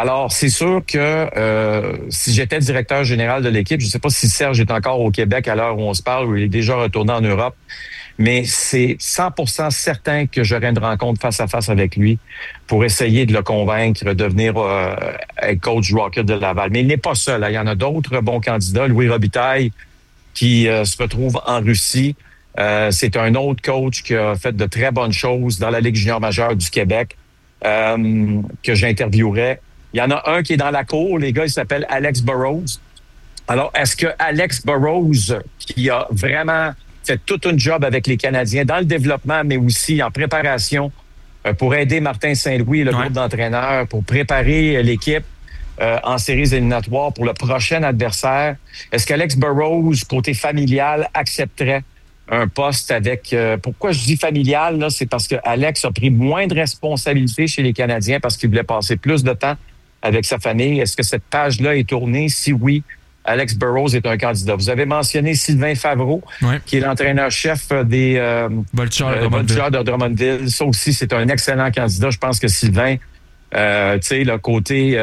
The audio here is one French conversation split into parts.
Alors, c'est sûr que si j'étais directeur général de l'équipe, je ne sais pas si Serge est encore au Québec à l'heure où on se parle, ou il est déjà retourné en Europe, mais c'est 100% certain que j'aurai une rencontre face à face avec lui pour essayer de le convaincre de devenir être coach du Rocket de Laval. Mais il n'est pas seul. Hein. Il y en a d'autres bons candidats. Louis Robitaille, qui se retrouve en Russie. C'est un autre coach qui a fait de très bonnes choses dans la Ligue junior majeure du Québec que j'interviewerai. Il y en a un qui est dans la cour, les gars, il s'appelle Alex Burrows. Alors, est-ce que Alex Burrows, qui a vraiment fait tout un job avec les Canadiens dans le développement, mais aussi en préparation pour aider Martin Saint-Louis et le groupe d'entraîneurs pour préparer l'équipe en séries éliminatoires pour le prochain adversaire, est-ce qu'Alex Burrows, côté familial, accepterait un poste avec... pourquoi je dis familial, là, c'est parce que Alex a pris moins de responsabilités chez les Canadiens parce qu'il voulait passer plus de temps avec sa famille. Est-ce que cette page-là est tournée? Si oui, Alex Burrows est un candidat. Vous avez mentionné Sylvain Favreau, qui est l'entraîneur-chef des Voltigeurs de Drummondville. Ça aussi, c'est un excellent candidat. Je pense que Sylvain, tu sais, le côté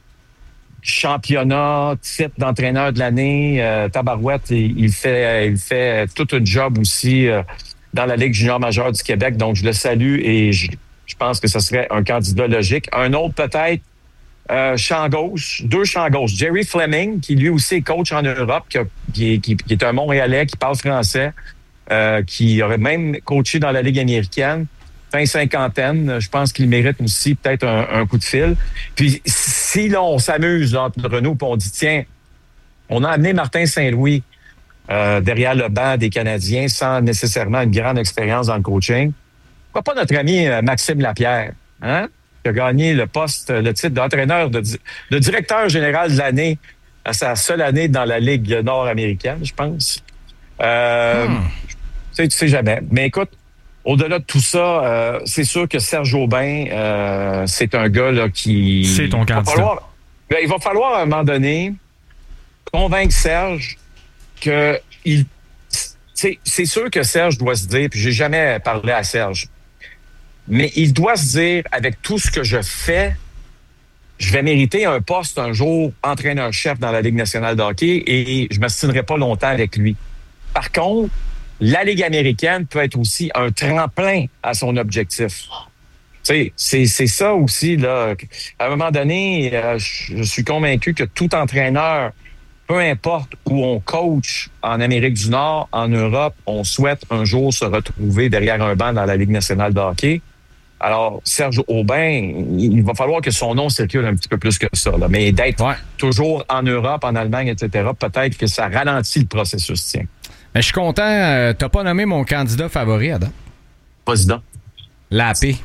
championnat, titre d'entraîneur de l'année, tabarouette, il fait tout un job aussi dans la Ligue junior majeure du Québec. Donc, je le salue et je pense que ce serait un candidat logique. Un autre peut-être, champ gauche, deux champs gauche. Jerry Fleming, qui lui aussi est coach en Europe, qui est un Montréalais, qui parle français, qui aurait même coaché dans la Ligue américaine, fin cinquantaine. Je pense qu'il mérite aussi peut-être un coup de fil. Puis si là, on s'amuse là, entre nous, puis on dit, tiens, on a amené Martin Saint-Louis derrière le banc des Canadiens sans nécessairement une grande expérience dans le coaching. Pourquoi pas notre ami Maxime Lapierre, hein? Qui a gagné le titre d'entraîneur, de directeur général de l'année à sa seule année dans la Ligue nord-américaine, je pense. Tu sais jamais. Mais écoute, au-delà de tout ça, c'est sûr que Serge Aubin, c'est un gars là, qui... C'est ton candidat. Il va falloir à un moment donné convaincre Serge que c'est sûr que Serge doit se dire, puis j'ai jamais parlé à Serge, mais il doit se dire, avec tout ce que je fais, je vais mériter un poste un jour entraîneur-chef dans la Ligue nationale de hockey et je ne m'astinerai pas longtemps avec lui. Par contre, la Ligue américaine peut être aussi un tremplin à son objectif. Tu sais, c'est ça aussi, là. À un moment donné, je suis convaincu que tout entraîneur, peu importe où on coach en Amérique du Nord, en Europe, on souhaite un jour se retrouver derrière un banc dans la Ligue nationale de hockey. Alors, Serge Aubin, il va falloir que son nom circule un petit peu plus que ça. Là. Mais d'être toujours en Europe, en Allemagne, etc., peut-être que ça ralentit le processus, tiens. Mais je suis content. T'as pas nommé mon candidat favori, Adam? Vas-y donc. Lapé.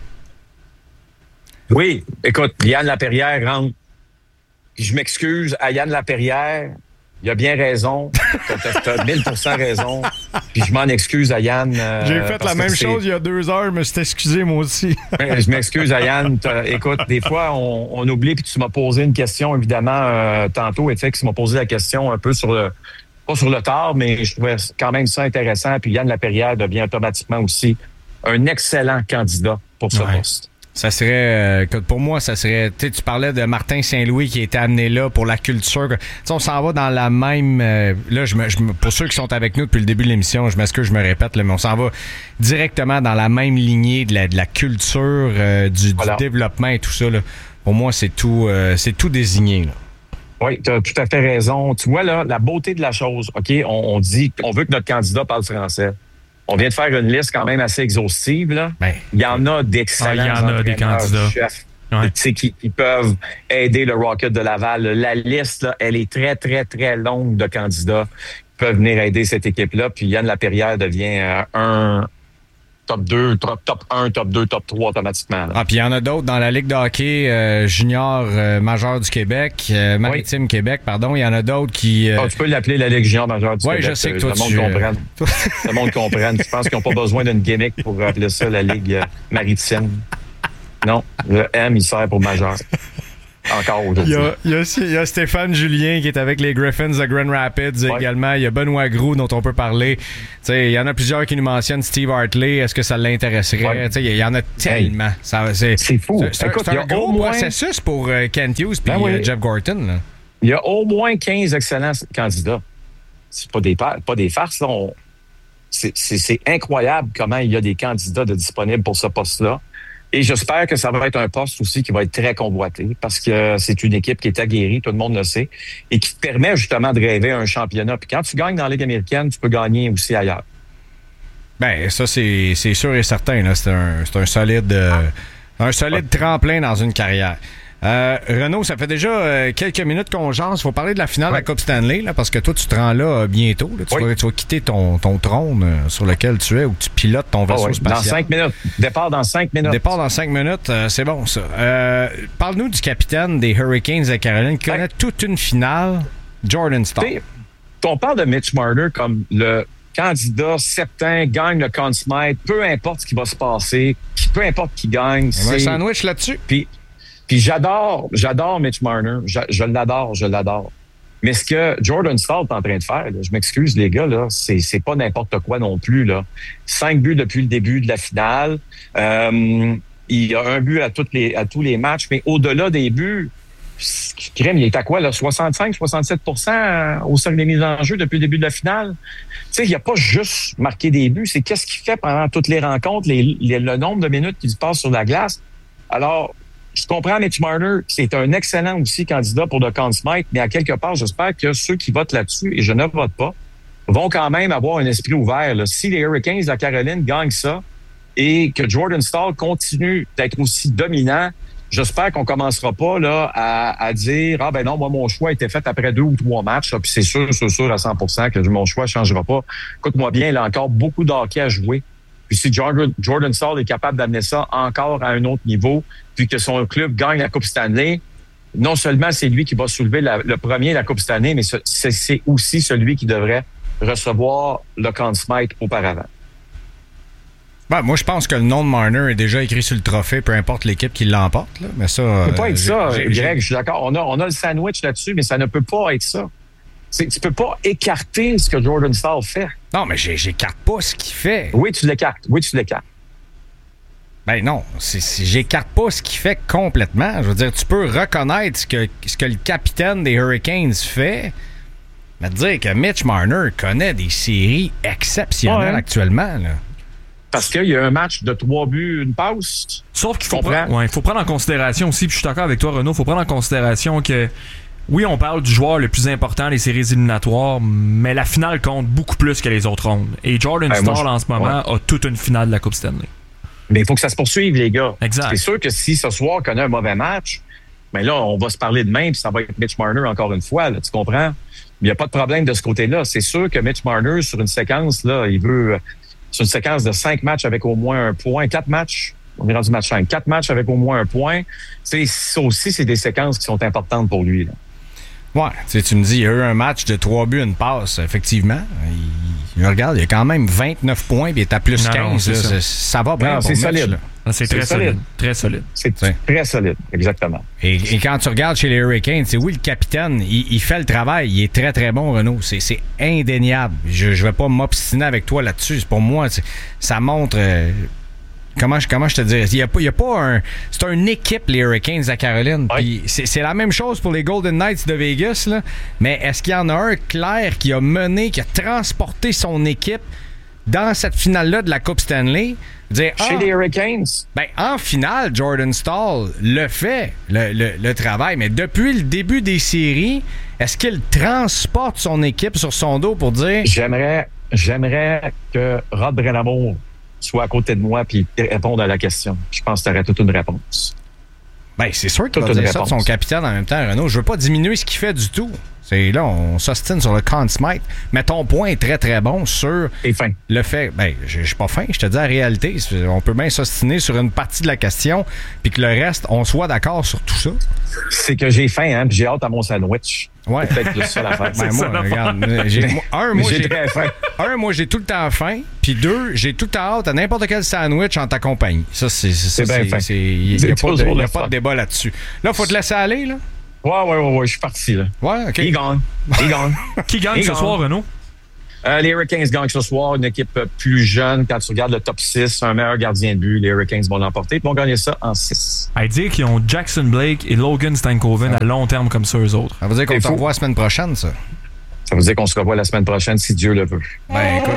Oui. Écoute, Yann Laperrière rentre. Je m'excuse à Yann Laperrière. Il a bien raison. T'as 1000% raison. Puis je m'en excuse à Yann. J'ai fait la même chose il y a 2 heures. Je me suis excusé, moi aussi. Je m'excuse à Yann. Écoute, des fois, on oublie. Puis tu m'as posé une question, évidemment, tantôt. Et tu sais, tu m'as posé la question un peu pas sur le tard, mais je trouvais quand même ça intéressant. Puis Yann Laperrière devient automatiquement aussi un excellent candidat pour ce poste. Ça serait, pour moi, ça serait, tu parlais de Martin Saint-Louis qui a été amené là pour la culture. On s'en va dans la même, là, pour ceux qui sont avec nous depuis le début de l'émission, je m'excuse, je me répète, là, mais on s'en va directement dans la même lignée de la culture, du développement et tout ça, là. Pour moi, c'est tout désigné, là. Oui, tu as tout à fait raison. Tu vois, là, la beauté de la chose, OK, on dit qu'on veut que notre candidat parle français. On vient de faire une liste quand même assez exhaustive, là. Il y en a d'excellents des candidats. Chefs qui peuvent aider le Rocket de Laval. La liste, là, elle est très, très, très longue de candidats qui peuvent venir aider cette équipe-là. Puis Yann Laperrière devient un top 2, top 1, top 2, top 3 automatiquement. Là. Puis il y en a d'autres dans la Ligue de hockey junior majeur du Québec, Maritime Québec, pardon. Il y en a d'autres qui... tu peux l'appeler la Ligue junior majeure du Québec. Oui, je sais que toi, le monde comprenne. Je pense qu'ils n'ont pas besoin d'une gimmick pour appeler ça la Ligue maritime. Non, le M, il sert pour majeur. encore aujourd'hui. Il y a Stéphane Julien qui est avec les Griffins de Grand Rapids également. Il y a Benoît Groux dont on peut parler. Il y en a plusieurs qui nous mentionnent Steve Hartley. Est-ce que ça l'intéresserait? Il y en a tellement. C'est fou. C'est un gros processus pour Kent Hughes et Jeff Gorton. Là. Il y a au moins 15 excellents candidats. C'est pas des farces. Là. C'est incroyable comment il y a des candidats disponibles pour ce poste-là. Et j'espère que ça va être un poste aussi qui va être très convoité parce que c'est une équipe qui est aguerrie, tout le monde le sait, et qui te permet justement de rêver un championnat. Puis quand tu gagnes dans la Ligue américaine, tu peux gagner aussi ailleurs. Ben ça, c'est sûr et certain. Là. C'est un solide tremplin dans une carrière. Renaud, ça fait déjà quelques minutes qu'on jase. Il faut parler de la finale de la Coupe Stanley, là, parce que toi, tu te rends là bientôt. Là. Tu vas quitter ton trône sur lequel tu es ou tu pilotes ton vaisseau spatial. Dans 5 minutes. Départ dans 5 minutes. Départ dans 5 minutes, c'est bon ça. Parle-nous du capitaine des Hurricanes de Caroline qui connaît toute une finale, Jordan Staal. On parle de Mitch Marner comme le candidat certain, gagne le Conn Smythe, peu importe ce qui va se passer, peu importe qui gagne. Un sandwich là-dessus. Puis j'adore Mitch Marner. Je l'adore. Mais ce que Jordan Staal est en train de faire, là, je m'excuse les gars, là, c'est pas n'importe quoi non plus. Là. 5 buts depuis le début de la finale. Il y a un but à tous les matchs, mais au-delà des buts, il est à quoi, là? 65-67% au sein des mises en jeu depuis le début de la finale. Tu sais, il n'a pas juste marqué des buts, c'est qu'est-ce qu'il fait pendant toutes les rencontres, le nombre de minutes qu'il passe sur la glace. Alors, je comprends Mitch Marner, c'est un excellent aussi candidat pour le Conn Smythe, mais à quelque part, j'espère que ceux qui votent là-dessus, et je ne vote pas, vont quand même avoir un esprit ouvert. Là. Si les Hurricanes de la Caroline gagnent ça et que Jordan Staal continue d'être aussi dominant, j'espère qu'on commencera pas là à dire « Ah ben non, moi mon choix a été fait après 2 ou 3 matchs, là, puis c'est sûr à 100% que mon choix ne changera pas. » Écoute-moi bien, il a encore beaucoup de hockey à jouer. Puis si Jordan Staal est capable d'amener ça encore à un autre niveau, puis que son club gagne la Coupe Stanley, non seulement c'est lui qui va soulever le premier la Coupe Stanley, mais c'est aussi celui qui devrait recevoir le Conn Smythe auparavant. Ben, moi, je pense que le nom de Marner est déjà écrit sur le trophée, peu importe l'équipe qui l'emporte. Là. Mais ça, ça peut pas être ça, Greg, je suis d'accord. On a le sandwich là-dessus, mais ça ne peut pas être ça. Tu peux pas écarter ce que Jordan Staal fait. Non, mais j'écarte pas ce qu'il fait. Oui, tu l'écartes. Ben non, j'écarte pas ce qu'il fait complètement. Je veux dire, tu peux reconnaître ce que le capitaine des Hurricanes fait, mais dire que Mitch Marner connaît des séries exceptionnelles actuellement. Là. Parce qu'il y a un match de 3 buts, une passe. Sauf qu'il faut prendre en considération aussi, puis je suis d'accord avec toi, Renaud, il faut prendre en considération que oui, on parle du joueur le plus important des séries éliminatoires, mais la finale compte beaucoup plus que les autres rondes. Et Jordan Staal, en ce moment, a toute une finale de la Coupe Stanley. Mais il faut que ça se poursuive, les gars. Exact. C'est sûr que si ce soir on connaît un mauvais match, mais là, on va se parler demain, puis ça va être Mitch Marner encore une fois, là, tu comprends? Il n'y a pas de problème de ce côté-là. C'est sûr que Mitch Marner, sur une séquence, là, sur une séquence de 5 matchs avec au moins 1 point, 4 matchs, on est rendu match 5, 4 matchs avec au moins 1 point, ça aussi, c'est des séquences qui sont importantes pour lui, là. Ouais, tu me dis, il y a eu un match de 3 buts, une passe, effectivement. Regarde, il y a quand même 29 points, puis il est à plus 15. Ça va bien. C'est solide. C'est très solide. Très solide. C'est très solide, exactement. Et quand tu regardes chez les Hurricanes, oui, le capitaine, il fait le travail. Il est très, très bon, Renaud. C'est indéniable. Je vais pas m'obstiner avec toi là-dessus. Pour moi, ça montre... Comment je te dis? Il y a pas c'est une équipe, les Hurricanes à Caroline. Puis c'est la même chose pour les Golden Knights de Vegas, là. Mais est-ce qu'il y en a un clair qui a qui a transporté son équipe dans cette finale-là de la Coupe Stanley? Chez les Hurricanes? Ben, en finale, Jordan Staal le fait, le travail. Mais depuis le début des séries, est-ce qu'il transporte son équipe sur son dos pour dire... J'aimerais que Rod Brind'Amour soit à côté de moi puis répondre à la question. Je pense que tu aurais toute une réponse. Ben, c'est sûr qu'il va dire ça de son capitaine en même temps, Renaud. Je veux pas diminuer ce qu'il fait du tout. C'est là, on s'ostine sur le Conn Smythe. Mais ton point est très, très bon sur le fait... Ben, je suis pas fin, je te dis la réalité. On peut bien s'ostiner sur une partie de la question, puis que le reste, on soit d'accord sur tout ça. C'est que j'ai faim, hein, puis j'ai hâte à mon sandwich. Ouais. C'est peut-être plus ça l'affaire. Ben moi, regarde, j'ai très faim. Moi, j'ai tout le temps faim. Puis 2, j'ai tout le temps hâte à n'importe quel sandwich en ta compagnie. Ça, c'est bien fin. Il n'y a pas de débat là-dessus. Là, faut te laisser aller, là. Ouais, je suis parti, là. Ouais, OK. Il gagne. Qui gagne ce soir, Renaud? Les Hurricanes gagnent ce soir. Une équipe plus jeune. Quand tu regardes le top 6, un meilleur gardien de but, les Hurricanes vont l'emporter. Ils vont gagner ça en 6. À dire qu'ils ont Jackson Blake et Logan Stankoven à long terme comme ça, eux autres. Ça veut dire qu'on se revoit la semaine prochaine, ça? Ça veut dire qu'on se revoit la semaine prochaine, si Dieu le veut. Ben, écoute...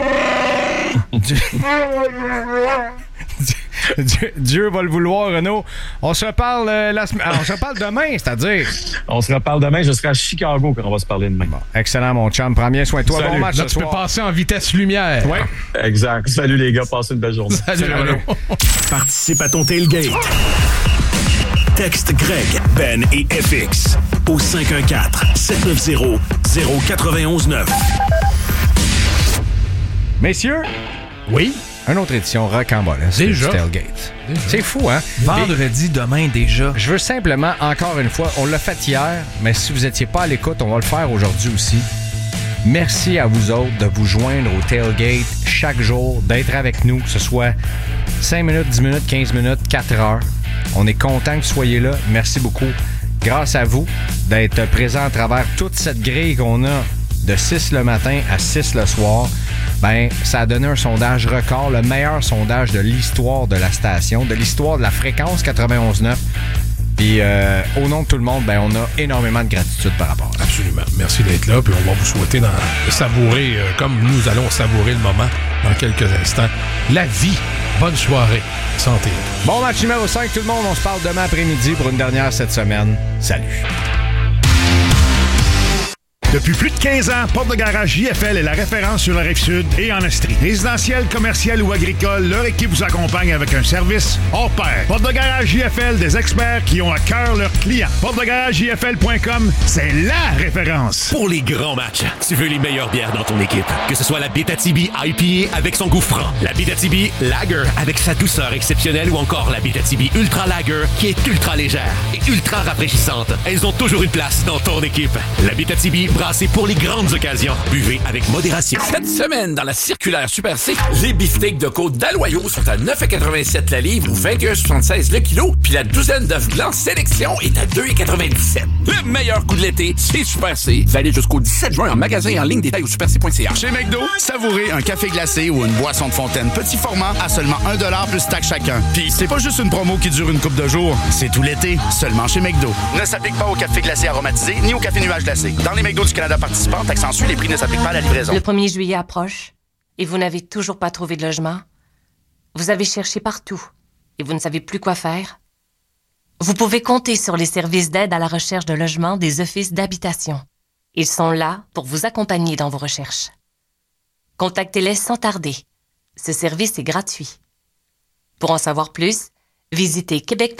Dieu va le vouloir, Renaud. On se reparle on se reparle demain, c'est-à-dire. On se reparle demain. Je serai à Chicago quand on va se parler demain. Bon, excellent, mon chum. Prends bien soin de toi. Salut. Bon match là, ce tu soir. peux passer en vitesse lumière. Oui. Exact. Salut les gars. Passez une belle journée. Salut, Renaud. Participe à ton tailgate. Texte Greg, Ben et FX au 514-790-0919. Messieurs, Oui. une autre édition rocambolesque Déjà? du Tailgate. C'est fou, hein? Vendredi, demain déjà. Je veux simplement, encore une fois, on l'a fait hier, mais si vous n'étiez pas à l'écoute, on va le faire aujourd'hui aussi. Merci à vous autres de vous joindre au Tailgate chaque jour, d'être avec nous, que ce soit 5 minutes, 10 minutes, 15 minutes, 4 heures. On est content que vous soyez là. Merci beaucoup. Grâce à vous, d'être présent à travers toute cette grille qu'on a de 6 le matin à 6 le soir. Ben, ça a donné un sondage record, le meilleur sondage de l'histoire de la station, de l'histoire de la fréquence 91.9. Puis, au nom de tout le monde, ben, on a énormément de gratitude par rapport à ça. Absolument. Merci d'être là. Puis on va vous souhaiter de savourer, comme nous allons savourer le moment dans quelques instants, la vie. Bonne soirée. Santé. Bon match numéro 5, tout le monde. On se parle demain après-midi pour une dernière cette semaine. Salut. Depuis plus de 15 ans, Porte de Garage JFL est la référence sur la Rive-Sud et en Estrie. Résidentiel, commercial ou agricole, leur équipe vous accompagne avec un service hors pair. Porte de Garage JFL, des experts qui ont à cœur leurs clients. PorteDeGarageJFL.com, c'est la référence. Pour les grands matchs, tu veux les meilleures bières dans ton équipe. Que ce soit la Bétatibi IPA avec son goût franc, la Bétatibi Lager avec sa douceur exceptionnelle ou encore la Bétatibi Ultra Lager qui est ultra légère et ultra rafraîchissante. Elles ont toujours une place dans ton équipe. La Bétatibi brassée pour les grandes occasions. Buvez avec modération. Cette semaine, dans la circulaire Super C, les beefsteaks de côte d'Aloyau sont à 9,87 la livre ou 21,76 le kilo, puis la douzaine d'œufs blancs sélection est à 2,97. Le meilleur coup de l'été, c'est Super C. Valide jusqu'au 17 juin en magasin et en ligne, détail au superc.ca. Chez McDo, savourez un café glacé ou une boisson de fontaine petit format à seulement 1$ plus taxe chacun. Puis c'est pas juste une promo qui dure une couple de jours, c'est tout l'été, seulement chez McDo. Ne s'applique pas au café glacé aromatisé ni au café nuage glacé. Dans les McDo du Canada participants, taxe en suit, les prix ne s'appliquent pas à la livraison. Le 1er juillet approche et vous n'avez toujours pas trouvé de logement. Vous avez cherché partout et vous ne savez plus quoi faire. Vous pouvez compter sur les services d'aide à la recherche de logement des offices d'habitation. Ils sont là pour vous accompagner dans vos recherches. Contactez-les sans tarder. Ce service est gratuit. Pour en savoir plus, visitez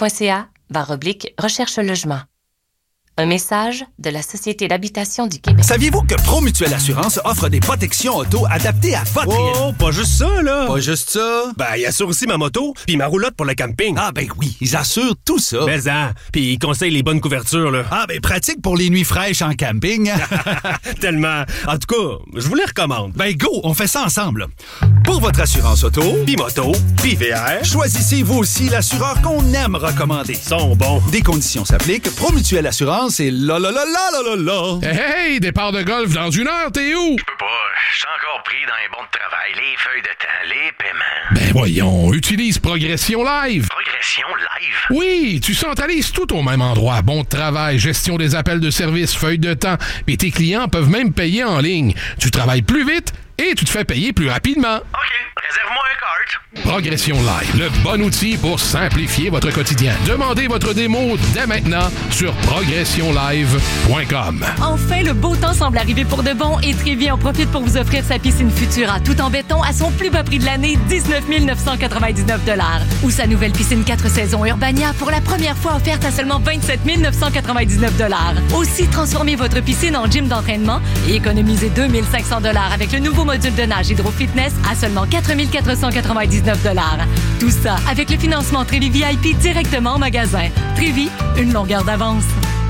québec.ca/recherche logement. Un message de la Société d'habitation du Québec. Saviez-vous que Promutuelle Assurance offre des protections auto adaptées à votre réalité? Oh, pas juste ça, là! Pas juste ça? Ben, ils assurent aussi ma moto, puis ma roulotte pour le camping. Ah, ben oui, ils assurent tout ça. Mais puis ils conseillent les bonnes couvertures, là. Ah, ben pratique pour les nuits fraîches en camping. Tellement. En tout cas, je vous les recommande. Ben go, on fait ça ensemble. Pour votre assurance auto, Puis moto, puis VR. choisissez vous aussi l'assureur qu'on aime recommander. Ils sont bons. Des conditions s'appliquent. Promutuelle Assurance et la la la la la la la. Hey, départ de golf dans 1 heure, t'es où? Je peux pas, je suis encore pris dans les bons de travail, les feuilles de temps, les paiements. Ben voyons, utilise Progression Live. Progression live? Oui, tu centralises tout au même endroit. Bon de travail, gestion des appels de service, feuilles de temps. Et tes clients peuvent même payer en ligne. Tu travailles plus vite et tu te fais payer plus rapidement. OK, réserve-moi un card. Progression Live, le bon outil pour simplifier votre quotidien. Demandez votre démo dès maintenant sur progressionlive.com. Enfin, le beau temps semble arriver pour de bon et Trévi en profite pour vous offrir sa piscine Futura tout en béton à son plus bas prix de l'année, 19 999 $. Ou sa nouvelle piscine 4 saisons Urbania pour la première fois offerte à seulement 27 999 $. Aussi, transformez votre piscine en gym d'entraînement et économisez 2 500 $ avec le nouveau module de nage Hydro Fitness à seulement 4 499 $. Tout ça avec le financement Trévi VIP directement en magasin. Trévi, une longueur d'avance.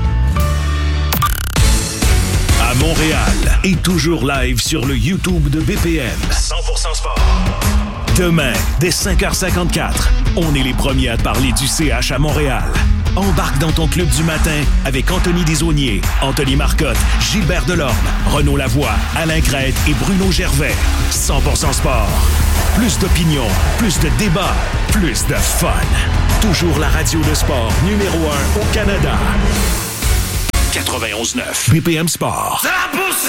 À Montréal et toujours live sur le YouTube de BPM. 100% sport. Demain, dès 5h54, on est les premiers à parler du CH à Montréal. Embarque dans ton club du matin avec Anthony Desaulniers, Anthony Marcotte, Gilbert Delorme, Renaud Lavoie, Alain Crête et Bruno Gervais. 100% sport. Plus d'opinion, plus de débats, plus de fun. Toujours la radio de sport numéro 1 au Canada. 91.9 BPM Sport. 100%!